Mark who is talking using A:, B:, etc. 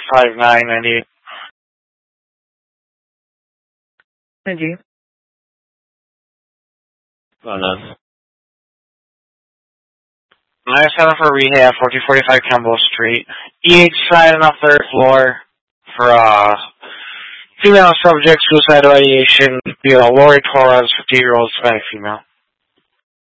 A: 5998.
B: Thank you.
C: Well done.
A: 97 for rehab, 1445 Campbell Street. EH side on the third floor for female subject, suicidal ideation, Lori Torres, 50-year-old Hispanic female.